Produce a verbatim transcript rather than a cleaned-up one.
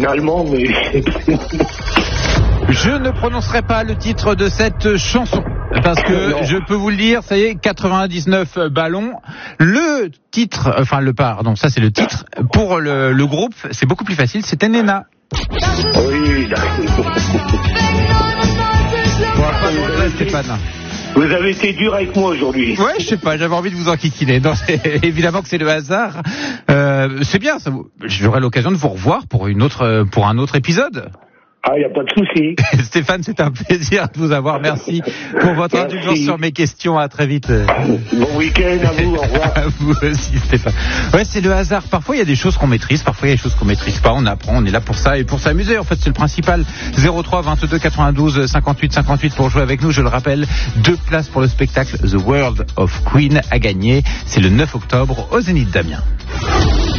allemand, mais... Je ne prononcerai pas le titre de cette chanson, parce que non. Je peux vous le dire, ça y est, quatre-vingt-dix-neuf ballons. Le titre, enfin le pardon, ça c'est le titre. Pour le, le groupe, c'est beaucoup plus facile, c'était Nena. Oui, d'accord. Bon, pas drôle là, Stéphane. Vous avez été dur avec moi aujourd'hui. Ouais, je sais pas, j'avais envie de vous enquiquiner. Non, c'est, évidemment que c'est le hasard. Euh, c'est bien, ça vous, j'aurai l'occasion de vous revoir pour une autre, pour un autre épisode. Ah, il n'y a pas de souci. Stéphane, c'est un plaisir de vous avoir. Merci pour votre Merci. indulgence sur mes questions. À très vite. Bon week-end à vous, au revoir. À vous aussi, Stéphane. Ouais, c'est le hasard. Parfois, il y a des choses qu'on maîtrise, parfois, il y a des choses qu'on maîtrise pas. On apprend, on est là pour ça et pour s'amuser. En fait, c'est le principal. zéro trois vingt-deux quatre-vingt-douze cinquante-huit cinquante-huit pour jouer avec nous. Je le rappelle, deux places pour le spectacle The World of Queen à gagner. C'est le neuf octobre au Zénith d'Amiens.